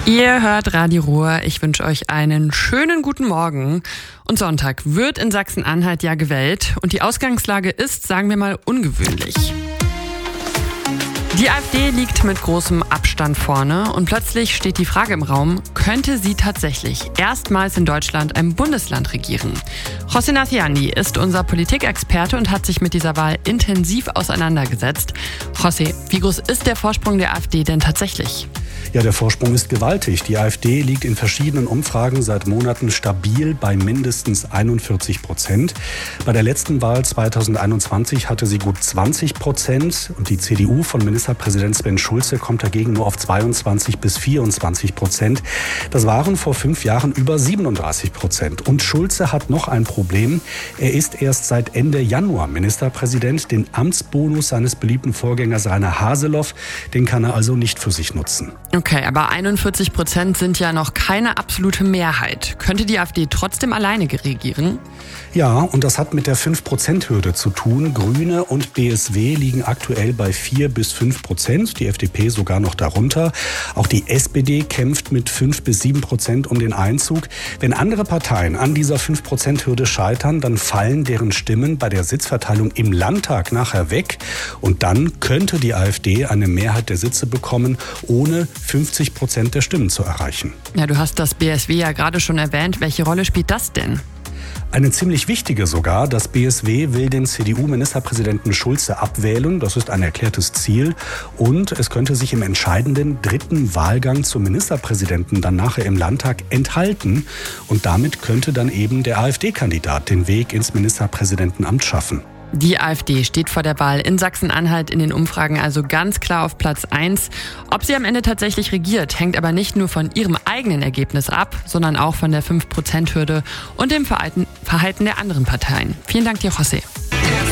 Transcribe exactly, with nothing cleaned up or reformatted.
Ihr hört Radio Ruhr. Ich wünsche euch einen schönen guten Morgen. Und Sonntag wird in Sachsen-Anhalt ja gewählt. Und die Ausgangslage ist, sagen wir mal, ungewöhnlich. Die AfD liegt mit großem Abstand vorne und plötzlich steht die Frage im Raum, könnte sie tatsächlich erstmals in Deutschland ein Bundesland regieren? José Naciani ist unser Politikexperte und hat sich mit dieser Wahl intensiv auseinandergesetzt. José, wie groß ist der Vorsprung der AfD denn tatsächlich? Ja, der Vorsprung ist gewaltig. Die AfD liegt in verschiedenen Umfragen seit Monaten stabil bei mindestens einundvierzig Prozent. Bei der letzten Wahl zweitausendeinundzwanzig hatte sie gut zwanzig Prozent und die C D U von Ministerpräsident Sven Schulze kommt dagegen nur auf zweiundzwanzig bis vierundzwanzig Prozent. Das waren vor fünf Jahren über siebenunddreißig Prozent. Und Schulze hat noch ein Problem. Er ist erst seit Ende Januar Ministerpräsident. Den Amtsbonus seines beliebten Vorgängers Rainer Haseloff, den kann er also nicht für sich nutzen. Okay, aber einundvierzig Prozent sind ja noch keine absolute Mehrheit. Könnte die AfD trotzdem alleine regieren? Ja, und das hat mit der fünf Prozent Hürde zu tun. Grüne und B S W liegen aktuell bei vier bis fünf Prozent, die F D P sogar noch darunter. Auch die S P D kämpft mit fünf bis sieben Prozent um den Einzug. Wenn andere Parteien an dieser fünf Prozent Hürde scheitern, dann fallen deren Stimmen bei der Sitzverteilung im Landtag nachher weg. Und dann könnte die AfD eine Mehrheit der Sitze bekommen, ohne fünfzig Prozent der Stimmen zu erreichen. Ja, du hast das B S W ja gerade schon erwähnt. Welche Rolle spielt das denn? Eine ziemlich wichtige sogar. Das B S W will den C D U-Ministerpräsidenten Schulze abwählen. Das ist ein erklärtes Ziel. Und es könnte sich im entscheidenden dritten Wahlgang zum Ministerpräsidenten dann nachher im Landtag enthalten. Und damit könnte dann eben der AfD-Kandidat den Weg ins Ministerpräsidentenamt schaffen. Die AfD steht vor der Wahl in Sachsen-Anhalt in den Umfragen also ganz klar auf Platz eins. Ob sie am Ende tatsächlich regiert, hängt aber nicht nur von ihrem eigenen Ergebnis ab, sondern auch von der fünf Prozent Hürde und dem Verhalten der anderen Parteien. Vielen Dank dir, José.